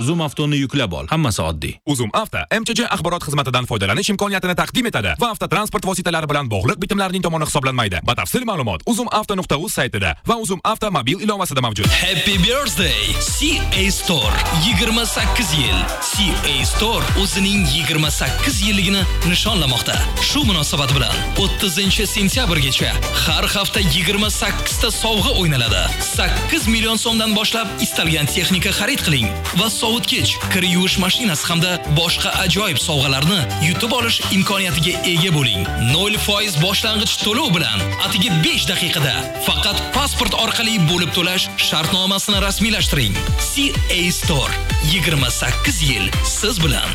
Zoom Avtoni yuklab ol. Hammasi oddiy. Uzum Avto MCJ axborot xizmatidan foydalanish imkoniyatini taqdim etadi va avtotransport vositalari bilan bog'liq bitimlarning tomoni hisoblanmaydi. Batafsil ma'lumot uzumavto.uz saytida va Uzum Avto mobil ilovasida mavjud. Happy birthday CA Store 28 yil. CA Store o'zining 28 yilligini nishonlamoqda. Shu munosabat bilan 30-sentyabrgacha har hafta 28 ta sovg'a o'ynaladi. 8 million so'mdan boshlab istalgan texnika xarid qiling va sovutgich, kir yuvish mashinasi hamda boshqa ajoyib sovg'alarni yutib olish imkoniyatiga ega bo'ling. 0% boshlang'ich to'lov bilan atigi 5 daqiqada faqat pasport orqali bo'lib to'lash shartnomasini rasmiylashtiring. CA Store 28 yil siz bilan.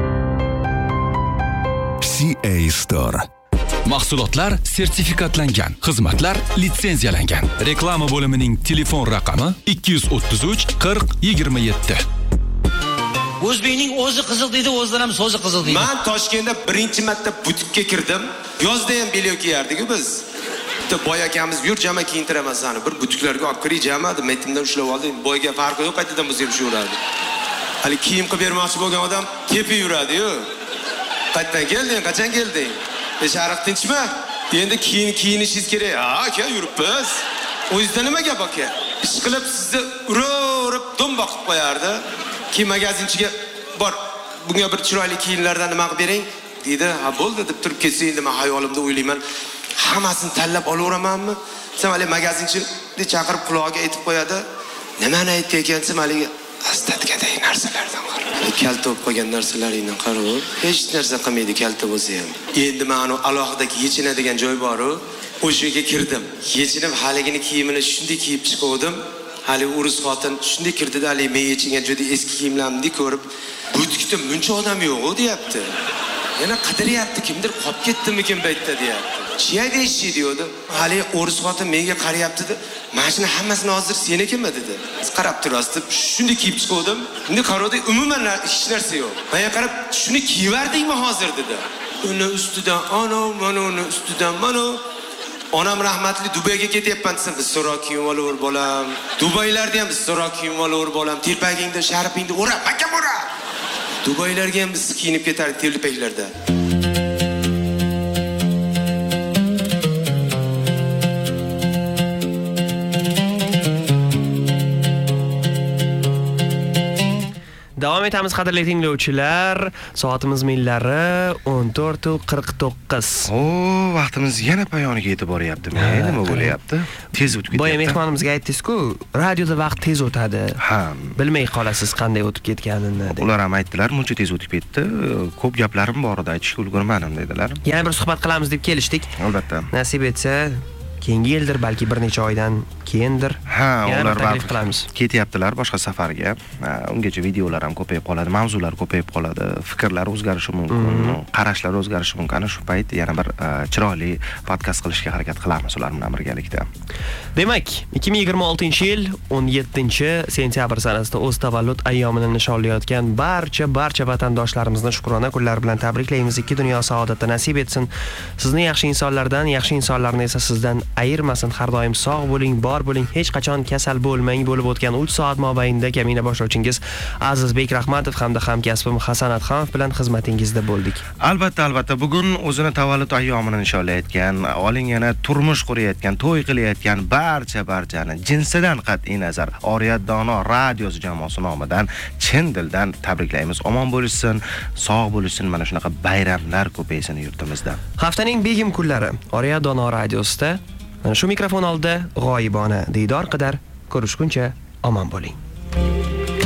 CA Store. Mahsulotlar sertifikatlangan, xizmatlar litsenziyalangan. Reklama bo'limining telefon raqami 233 40 27. O'zbekning o'zi qiziq deydi, o'zidan ham so'zi qiziq deydi. Men Toshkentda birinchi marta butikka kirdim. Yozda ham belyo kiyardik biz. Bitta boy akamiz yur jama kiyintiraman seni. Bir butiklarga olib kiray jama deb metimdan ushlab oldim. Boyga farqi yo'q, qaytadan biz ham yurardi. Hali kiyim qilib bermoqchi bo'lgan odam tepi yuradi-yu. Qayerdan kelding? Qachon kelding? Sharq tinchmi? Endi kiyinishingiz kerak. Ha, aka yuribmiz. O'zingizda nima gap aka? Ish qilib sizni urib dumba qilib qo'yardi. Kiyim magazinchiga bor, bunga bir chiroyli kiyimlardan nima qilib bering dedi. Ha bo'ldi deb turib ketsa endi men hayolimda o'ylayman, hammasini tanlab olaveramanmi? Sen hali magazinchini chaqirib quloqiga aytib qo'yadi. Nimani aytdi ekansiz haliga astatgadagi narsalardan qara. Kalta bo'lib qolgan narsalaringdan qara. Hech narsa qilmaydi kalta bo'lsa ham. Endi men alohida yechinadigan joy bor-ku, o'sha yerga kirdim. Yechinib haligini kiyimini shunday kiyib chiqdim. Hali urus xotin shunday kirdida, hali men yechingan joyda eski kiyimlarimni ko'rib, butikda buncha odam yo'q deyapti. Yana qidiryapti, kimdir qolib ketdimikin bu yerda deyapti. Chiyayda ishi deydi. Hali urus xotin menga qarayapti-da. Mashina hammasini hozir senikimi dedi. Siz qarab turasiz deb shunday kiyib chiqdim. Endi qarodik umuman hech narsa yo'q. Menga qarab shuni kiyvardingmi hozir dedi. Uni ustidan ana, mana uni ustidan mana. Onam rahmatli Dubayga ketyapman desam, biz so'roq kiyib olaver bolam. Dubaylarda ham biz so'roq kiyib olaver bolam. Telpagingda, sharpingda o'rab, makam o'rab. Dubaylarga ham biz kiyinib ketardik telpaklarda. Davom etamiz qadrli tinglovchilar. Soatimiz millari 14:49. Vaqtimiz yana poyoniga yetib boryapti. Nima bo'layapti? Tez o'tib ketyapti. Boya mehmonimizga aytdingiz-ku, radioda vaqt tez o'tadi. Ha, bilmay qolasiz qanday o'tib ketganini. Ular ham aytdilar, muncha tez o'tib ketdi. Ko'p gaplarim bor edi, aytishga ulgurmadim dedilar. Yana bir suhbat qilamiz deb kelishdik. Albatta. Nasib etsa, keyingi yildir, balki bir necha oydan keyindir. Ha, ular taklif qilamiz. Ketyaptilar boshqa safarga. Ungacha videolar ham ko'payib qoladi, mavzular ko'payib qoladi, fikrlar o'zgarishi mumkin, qarashlar o'zgarishi mumkin. Ana shu payt yana bir chiroyli podkast qilishga harakat qilamiz ular bilan birgalikda. Demak, 2026-yil 17-sentyabr sanasida o'z tavallud ayyomini nishonlayotgan barcha vatandoshlarimizni shukrona kunlar bilan tabriklaymiz. Ikki dunyo saodatda nasib etsin. Sizni yaxshi insonlardan, yaxshi insonlarni esa sizdan ayirmasin. Har doim sog' bo'ling, bor bo'ling, hech qachon kasal bo'lmang. Bo'lib o'tgan 3 soat mobaynida kamina boshlovchingiz Azizbek Rahmatov hamda hamkasbim Hasan Adhamov bilan xizmatingizda bo'ldik. Albatta, bugun o'zini tavallud ayyomini nishonlayotgan, oling yana turmush qurayotgan, to'y qilayotgan barchani jinsidan qat'iy nazar Oriyat Dono radiosi jamoasi nomidan chin dildan tabriklaymiz. Omon bo'lishsin, sog' bo'lishsin, mana shunaqa bayramlar ko'paysin yurtimizda. Haftaning begim kunlari Oriyat Dono radiosida mana shu mikrofon oldida g'oyibona diydor qadar ko'rishguncha omon bo'ling.